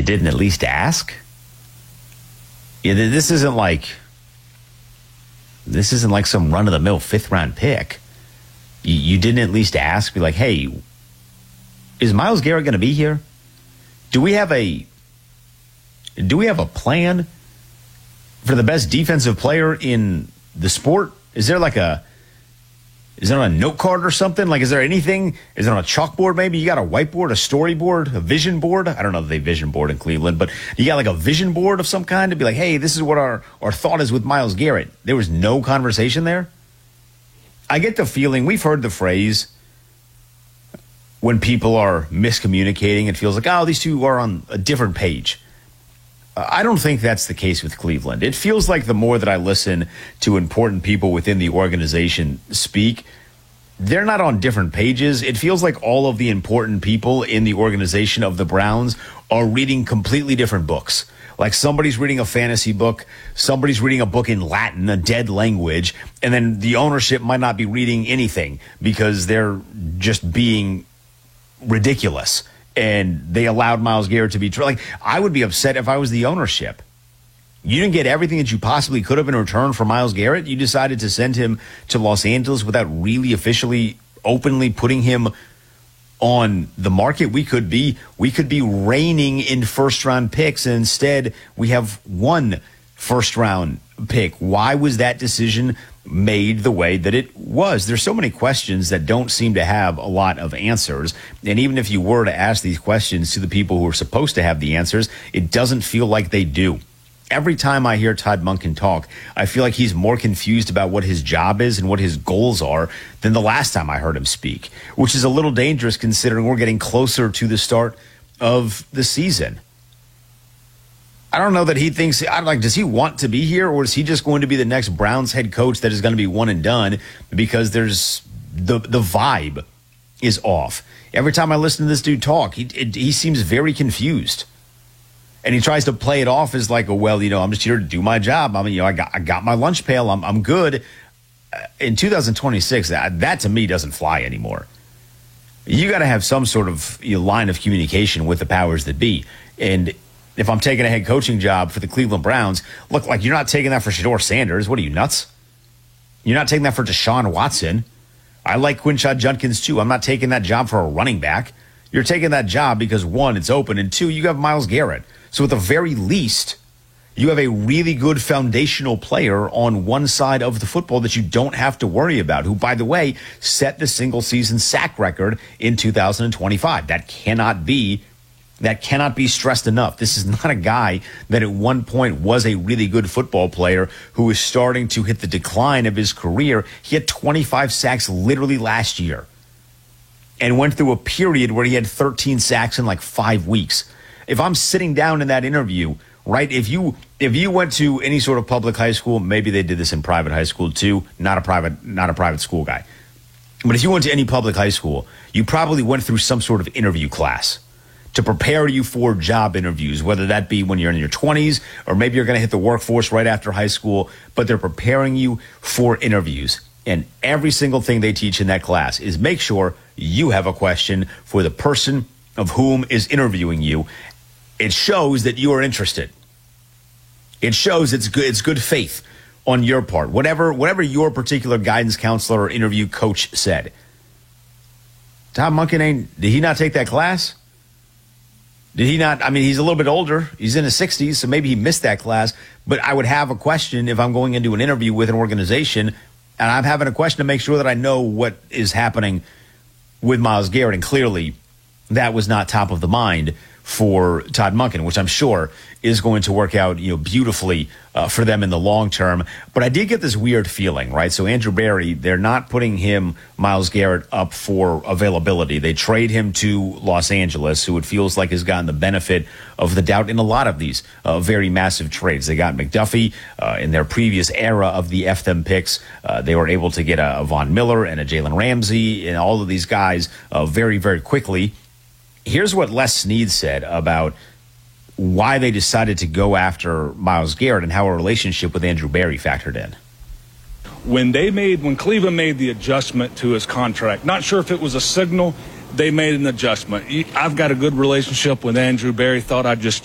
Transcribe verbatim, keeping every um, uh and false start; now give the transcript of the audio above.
didn't at least ask? Yeah, this isn't like this isn't like some run-of-the-mill fifth-round pick. You, you didn't at least ask, be like, hey, is Myles Garrett going to be here? Do we have a do we have a plan for the best defensive player in the sport? Is there like a Is it on a note card or something? Like, is there anything? Is it on a chalkboard maybe? You got a whiteboard, a storyboard, a vision board? I don't know if they vision board in Cleveland, but you got like a vision board of some kind to be like, hey, this is what our, our thought is with Myles Garrett. There was no conversation there? I get the feeling, we've heard the phrase, when people are miscommunicating, it feels like, oh, these two are on a different page. I don't think that's the case with Cleveland. It feels like the more that I listen to important people within the organization speak, they're not on different pages. It feels like all of the important people in the organization of the Browns are reading completely different books. Like somebody's reading a fantasy book, somebody's reading a book in Latin, a dead language, and then the ownership might not be reading anything because they're just being ridiculous. And they allowed Myles Garrett to be tra- like, I would be upset if I was the ownership. You didn't get everything that you possibly could have in return for Myles Garrett. You decided to send him to Los Angeles without really officially, openly putting him on the market. We could be, we could be reigning in first round picks, and instead we have one first round pick. Why was that decision made the way that it was? There's so many questions that don't seem to have a lot of answers. And even if you were to ask these questions to the people who are supposed to have the answers, it doesn't feel like they do. Every time I hear Todd Monken talk, I feel like he's more confused about what his job is and what his goals are than the last time I heard him speak, which is a little dangerous considering we're getting closer to the start of the season. I don't know that he thinks, I don't like, does he want to be here, or is he just going to be the next Browns head coach that is going to be one and done because there's the the vibe is off. Every time I listen to this dude talk, he it, he seems very confused. And he tries to play it off as like, oh, well, you know, I'm just here to do my job. I mean, you know, I got I got my lunch pail. I'm I'm good. In two thousand twenty-six, that, that to me doesn't fly anymore. You got to have some sort of, you know, line of communication with the powers that be. And if I'm taking a head coaching job for the Cleveland Browns, look, like, you're not taking that for Shedeur Sanders. What are you, nuts? You're not taking that for Deshaun Watson. I like Quinshon Judkins, too. I'm not taking that job for a running back. You're taking that job because, one, it's open, and two, you have Myles Garrett. So at the very least, you have a really good foundational player on one side of the football that you don't have to worry about, who, by the way, set the single-season sack record in two thousand twenty-five. That cannot be That cannot be stressed enough. This is not a guy that at one point was a really good football player who is starting to hit the decline of his career. He had twenty-five sacks literally last year and went through a period where he had thirteen sacks in like five weeks. If I'm sitting down in that interview, right, if you if you went to any sort of public high school, maybe they did this in private high school too, not a private, not a private school guy. But if you went to any public high school, you probably went through some sort of interview class to prepare you for job interviews, whether that be when you're in your twenties or maybe you're going to hit the workforce right after high school, but they're preparing you for interviews. And every single thing they teach in that class is make sure you have a question for the person of whom is interviewing you. It shows that you are interested. It shows it's good, it's good faith on your part, whatever, whatever your particular guidance counselor or interview coach said. Todd Monken, ain't, did he not take that class? Did he not? I mean, he's a little bit older. He's in his sixties, so maybe he missed that class. But I would have a question if I'm going into an interview with an organization, and I'm having a question to make sure that I know what is happening with Myles Garrett. And clearly, that was not top of the mind for Todd Monken, which I'm sure is going to work out, you know, beautifully uh, for them in the long term. But I did get this weird feeling, right? So Andrew Berry, they're not putting him, Myles Garrett, up for availability. They trade him to Los Angeles, who it feels like has gotten the benefit of the doubt in a lot of these uh, very massive trades. They got McDuffie uh, in their previous era of the F them picks. Uh, they were able to get a, a Von Miller and a Jalen Ramsey and all of these guys uh, very, very quickly. Here's what Les Snead said about why they decided to go after Myles Garrett and how a relationship with Andrew Berry factored in. When they made, when Cleveland made the adjustment to his contract, not sure if it was a signal, they made an adjustment. I've got a good relationship with Andrew Berry. Thought I'd just